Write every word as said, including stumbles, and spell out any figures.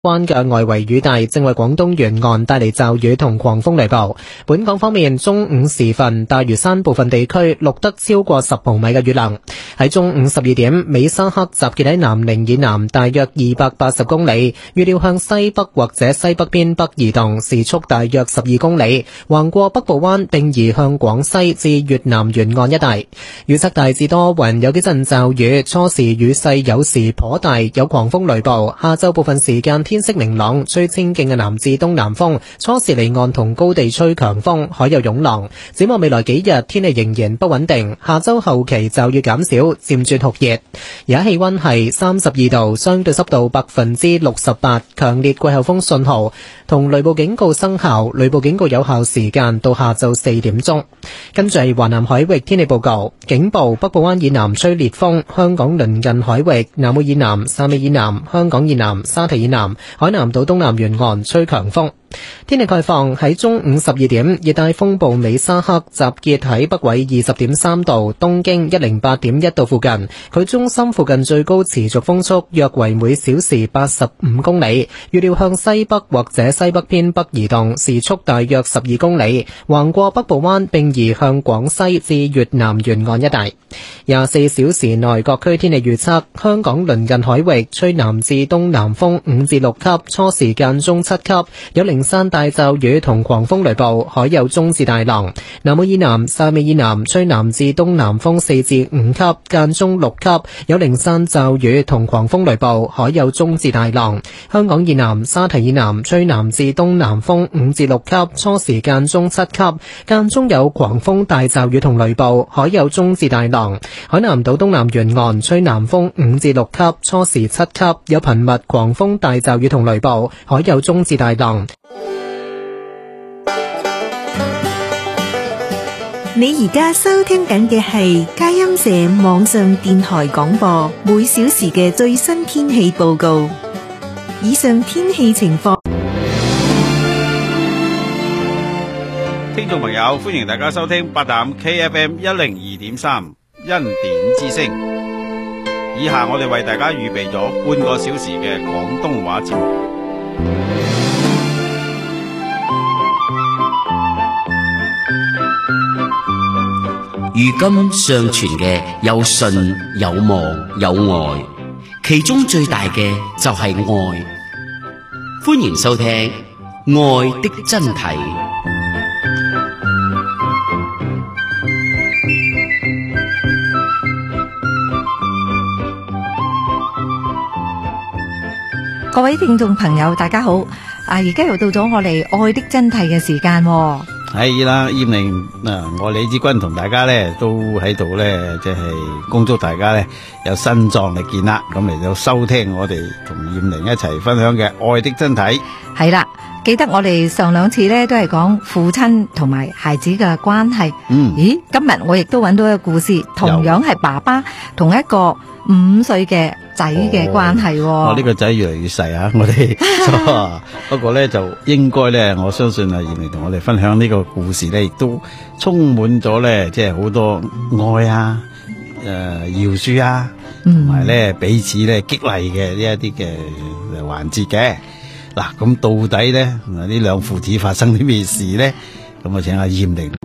灣嘅外圍雨帶正為廣東沿岸帶嚟驟雨同狂風雷暴。本港方面，中午時分，大嶼山部分地區錄得超過十毫米嘅雨量。喺中午十二點，美沙克集結喺南寧以南大約二百八十公里，預料向西北或者西北偏北移動，時速大約十二公里，橫過北部灣並移向廣西至越南沿岸一帶。預測大致多雲，有幾陣驟雨，初時雨勢有時頗大，有狂風雷暴。下晝部分時間天色明朗，吹清勁嘅南至東南風，初時離岸同高地吹強風，海有湧浪。展望未來幾日，天氣仍然不穩定，下周後期驟雨減少，漸轉酷熱。而家氣溫係三十二度，相對濕度百分之六十八，強烈季候風信號同雷暴警告生效，雷暴警告有效時間到下晝四點鐘。跟住係華南海域天氣報告，警報：北部灣以南吹烈風，香港鄰近海域、南澳以南、汕尾以南、香港以南、沙堤以南、海南島東南沿岸吹強風。天氣概況，喺中午十二點，熱帶風暴美沙克集結喺北緯二十點三度、東經一零八點一度附近，佢中心附近最高持續風速約為每小時八十五公里，預料向西北或者西北偏北移動，時速大約十二公里，橫過北部灣並移向廣西至越南沿岸一帶。廿四小時內各區天氣預測：香港鄰近海域吹南至東南風五至六級，初時間中七級，有零山大驟雨同狂風雷暴，海有中至大浪。南澳以南、汕尾以南吹南至東南風四至五級，間中六級，有零山驟雨同狂風雷暴，海有中至大浪。香港以南、沙堤以南吹南至東南風五至六級，初時間中七級，間中有狂風大驟雨同雷暴，海有中至大浪。海南島東南沿岸吹南風五至六級，初時七級，有頻密狂風大驟雨同雷暴，海有中至大浪。 你而家收聽緊嘅係佳音社網上電台廣播，每小時嘅最新天氣報告。以上天氣情況。 聽眾朋友，歡迎大家收聽八淡 K F M 一零二點三恩典之聲。以下我哋為大家預備咗半個小時嘅廣東話節目。 如今相傳嘅有信有望有愛，其中最大嘅就係愛。歡迎收聽《愛的真諦》。 各位聽眾朋友，大家好！啊，而家又到咗我哋《愛的真諦》嘅時間。 係啦，葉玲嗱，我李子君同大家咧都喺度咧，即係恭祝大家咧有身壯力健啦。咁嚟到收聽我哋同葉玲一齊分享嘅《愛的真諦》。 係啦，記得我哋上兩次咧都係講父親同埋孩子嘅關係。 嗯， 咦，今日我亦都揾到一個故事，同樣係爸爸同一個五歲嘅仔嘅關係。 哦，呢個仔越嚟越細啊！我哋不過咧就應該咧，我相信啊，葉玲同我哋分享呢個故事咧，亦都充滿咗咧，即係好多愛啊、誒饒恕啊，同埋咧彼此咧激勵嘅呢一啲嘅環節嘅。嗱，咁到底咧呢兩父子發生啲咩事咧？咁我請阿葉玲